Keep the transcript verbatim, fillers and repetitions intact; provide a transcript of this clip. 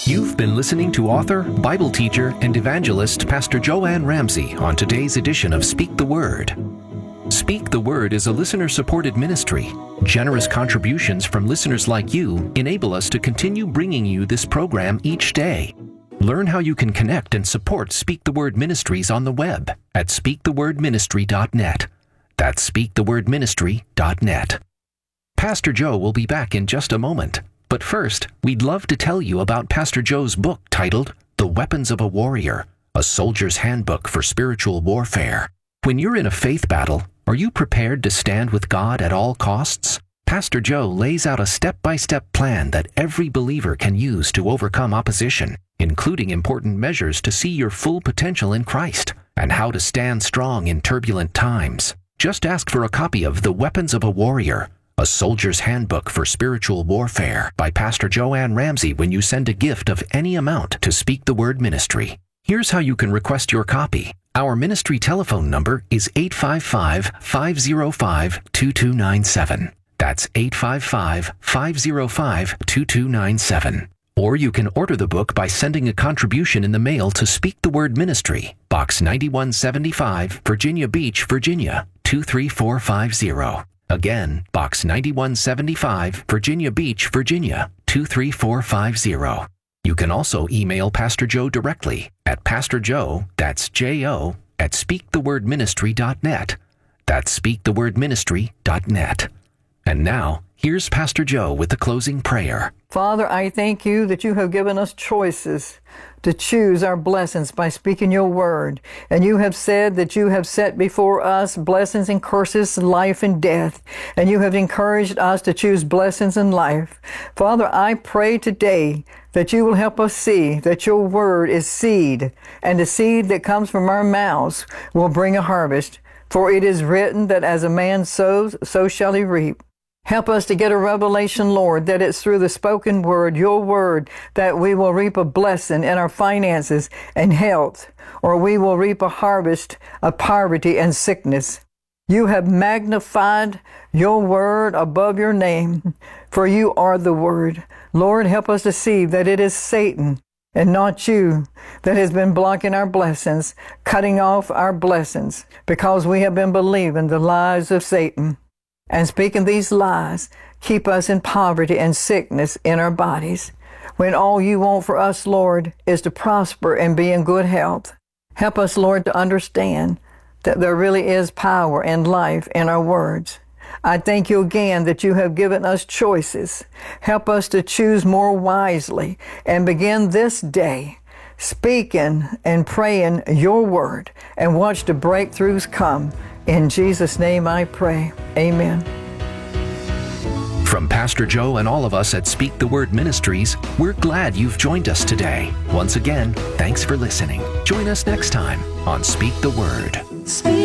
You've been listening to author, Bible teacher, and evangelist Pastor Joanne Ramsey on today's edition of Speak the Word. Speak the Word is a listener-supported ministry. Generous contributions from listeners like you enable us to continue bringing you this program each day. Learn how you can connect and support Speak the Word Ministries on the web at speak the word ministry dot net. That's speak the word ministry dot net. Pastor Joe will be back in just a moment. But first, we'd love to tell you about Pastor Joe's book titled The Weapons of a Warrior, a Soldier's Handbook for Spiritual Warfare. When you're in a faith battle, are you prepared to stand with God at all costs? Pastor Joe lays out a step-by-step plan that every believer can use to overcome opposition, including important measures to see your full potential in Christ and how to stand strong in turbulent times. Just ask for a copy of The Weapons of a Warrior, a Soldier's Handbook for Spiritual Warfare by Pastor Joanne Ramsey when you send a gift of any amount to Speak the Word Ministry. Here's how you can request your copy. Our ministry telephone number is eight five five, five zero five, two two nine seven. That's eight five five, five zero five, two two nine seven. Or you can order the book by sending a contribution in the mail to Speak the Word Ministry, Box ninety-one seventy-five, Virginia Beach, Virginia, two three four five zero. Again, Box ninety-one seventy-five, Virginia Beach, Virginia, two three four five zero. You can also email Pastor Joe directly at Pastor Joe, that's J O, at speak the word ministry dot net. That's speak the word ministry dot net. And now, here's Pastor Joe with the closing prayer. Father, I thank you that you have given us choices to choose our blessings by speaking your word. And you have said that you have set before us blessings and curses, life and death. And you have encouraged us to choose blessings in life. Father, I pray today that you will help us see that your word is seed, and the seed that comes from our mouths will bring a harvest. For it is written that as a man sows, so shall he reap. Help us to get a revelation, Lord, that it's through the spoken word, your word, that we will reap a blessing in our finances and health, or we will reap a harvest of poverty and sickness. You have magnified your word above your name, for you are the word. Lord, help us to see that it is Satan and not you that has been blocking our blessings, cutting off our blessings, because we have been believing the lies of Satan. And speaking these lies, keep us in poverty and sickness in our bodies, when all you want for us, Lord, is to prosper and be in good health. Help us, Lord, to understand that there really is power and life in our words. I thank you again that you have given us choices. Help us to choose more wisely and begin this day speaking and praying your word, and watch the breakthroughs come. In Jesus' name I pray. Amen. From Pastor Joe and all of us at Speak the Word Ministries, we're glad you've joined us today. Once again, thanks for listening. Join us next time on Speak the Word. Speak